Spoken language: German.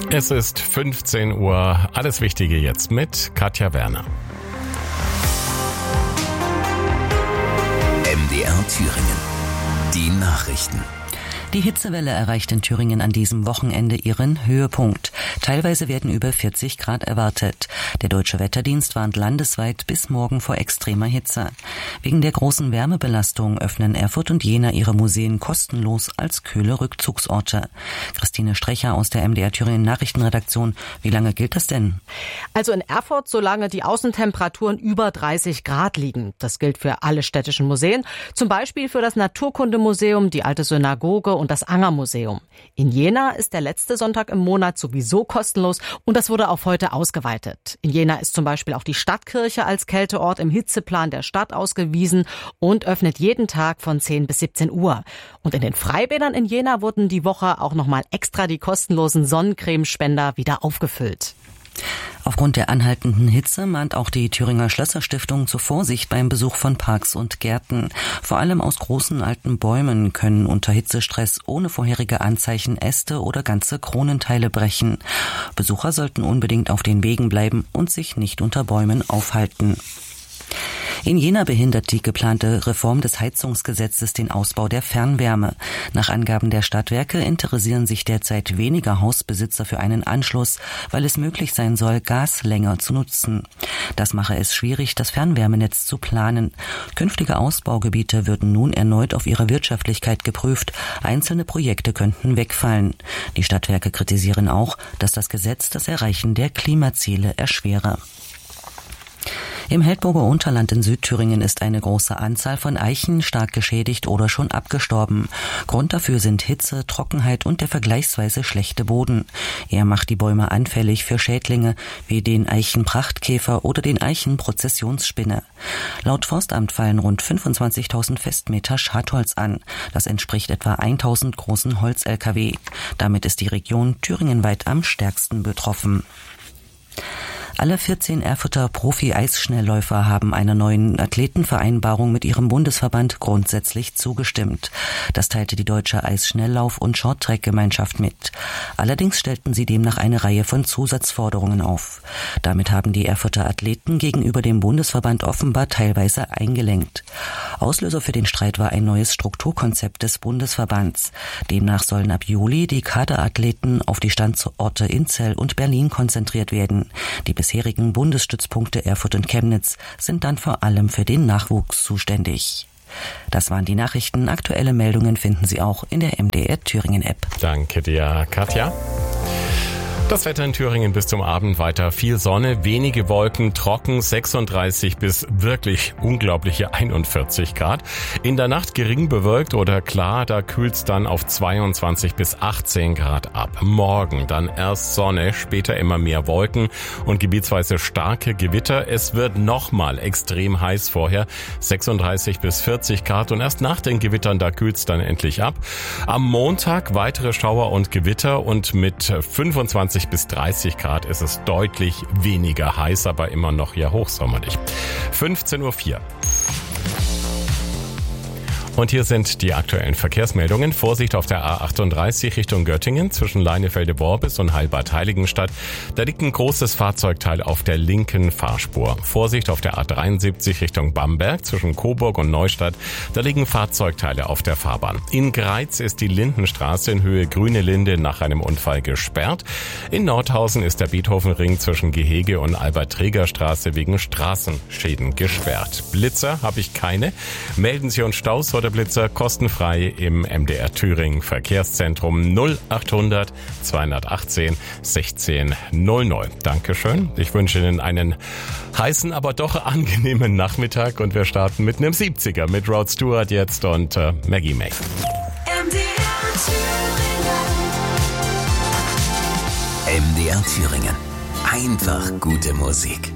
Es ist 15 Uhr. Alles Wichtige jetzt mit Katja Werner. MDR Thüringen. Die Nachrichten. Die Hitzewelle erreicht in Thüringen an diesem Wochenende ihren Höhepunkt. Teilweise werden über 40 Grad erwartet. Der Deutsche Wetterdienst warnt landesweit bis morgen vor extremer Hitze. Wegen der großen Wärmebelastung öffnen Erfurt und Jena ihre Museen kostenlos als kühle Rückzugsorte. Christine Strecher aus der MDR Thüringen Nachrichtenredaktion. Wie lange gilt das denn? Also in Erfurt, solange die Außentemperaturen über 30 Grad liegen. Das gilt für alle städtischen Museen, zum Beispiel für das Naturkundemuseum, die Alte Synagoge und das Angermuseum. In Jena ist der letzte Sonntag im Monat sowieso kostenlos und das wurde auf heute ausgeweitet. In Jena ist zum Beispiel auch die Stadtkirche als Kälteort im Hitzeplan der Stadt ausgewiesen und öffnet jeden Tag von 10 bis 17 Uhr. Und in den Freibädern in Jena wurden die Woche auch nochmal extra die kostenlosen Sonnencremespender wieder aufgefüllt. Aufgrund der anhaltenden Hitze mahnt auch die Thüringer Schlösserstiftung zur Vorsicht beim Besuch von Parks und Gärten. Vor allem aus großen alten Bäumen können unter Hitzestress ohne vorherige Anzeichen Äste oder ganze Kronenteile brechen. Besucher sollten unbedingt auf den Wegen bleiben und sich nicht unter Bäumen aufhalten. In Jena behindert die geplante Reform des Heizungsgesetzes den Ausbau der Fernwärme. Nach Angaben der Stadtwerke interessieren sich derzeit weniger Hausbesitzer für einen Anschluss, weil es möglich sein soll, Gas länger zu nutzen. Das mache es schwierig, das Fernwärmenetz zu planen. Künftige Ausbaugebiete würden nun erneut auf ihre Wirtschaftlichkeit geprüft. Einzelne Projekte könnten wegfallen. Die Stadtwerke kritisieren auch, dass das Gesetz das Erreichen der Klimaziele erschwere. Im Heldburger Unterland in Südthüringen ist eine große Anzahl von Eichen stark geschädigt oder schon abgestorben. Grund dafür sind Hitze, Trockenheit und der vergleichsweise schlechte Boden. Er macht die Bäume anfällig für Schädlinge wie den Eichenprachtkäfer oder den Eichenprozessionsspinne. Laut Forstamt fallen rund 25.000 Festmeter Schadholz an. Das entspricht etwa 1.000 großen Holz-LKW. Damit ist die Region thüringenweit am stärksten betroffen. Alle 14 Erfurter Profi-Eisschnellläufer haben einer neuen Athletenvereinbarung mit ihrem Bundesverband grundsätzlich zugestimmt. Das teilte die Deutsche Eisschnelllauf- und Shorttrack-Gemeinschaft mit. Allerdings stellten sie demnach eine Reihe von Zusatzforderungen auf. Damit haben die Erfurter Athleten gegenüber dem Bundesverband offenbar teilweise eingelenkt. Auslöser für den Streit war ein neues Strukturkonzept des Bundesverbands. Demnach sollen ab Juli die Kaderathleten auf die Standorte Inzell und Berlin konzentriert werden. Die bisherigen Bundesstützpunkte Erfurt und Chemnitz sind dann vor allem für den Nachwuchs zuständig. Das waren die Nachrichten. Aktuelle Meldungen finden Sie auch in der MDR Thüringen App. Danke dir, Katja. Das Wetter in Thüringen bis zum Abend weiter viel Sonne, wenige Wolken, trocken, 36 bis wirklich unglaubliche 41 Grad. In der Nacht gering bewölkt oder klar, da kühlt's dann auf 22 bis 18 Grad ab. Morgen dann erst Sonne, später immer mehr Wolken und gebietsweise starke Gewitter. Es wird nochmal extrem heiß vorher, 36 bis 40 Grad und erst nach den Gewittern, da kühlt's dann endlich ab. Am Montag weitere Schauer und Gewitter und mit 25 bis 30 Grad ist es deutlich weniger heiß, aber immer noch ja hochsommerlich. 15:04 Uhr. Und hier sind die aktuellen Verkehrsmeldungen. Vorsicht auf der A38 Richtung Göttingen zwischen Leinefelde-Worbis und Heilbad-Heiligenstadt. Da liegt ein großes Fahrzeugteil auf der linken Fahrspur. Vorsicht auf der A73 Richtung Bamberg zwischen Coburg und Neustadt. Da liegen Fahrzeugteile auf der Fahrbahn. In Greiz ist die Lindenstraße in Höhe Grüne Linde nach einem Unfall gesperrt. In Nordhausen ist der Beethovenring zwischen Gehege und Albert-Träger-Straße wegen Straßenschäden gesperrt. Blitzer habe ich keine. Melden Sie uns Staus oder Blitzer kostenfrei im MDR Thüringen Verkehrszentrum 0800 218 1600. Dankeschön. Ich wünsche Ihnen einen heißen, aber doch angenehmen Nachmittag und wir starten mit einem 70er mit Rod Stewart jetzt und Maggie May. MDR Thüringen. Einfach gute Musik.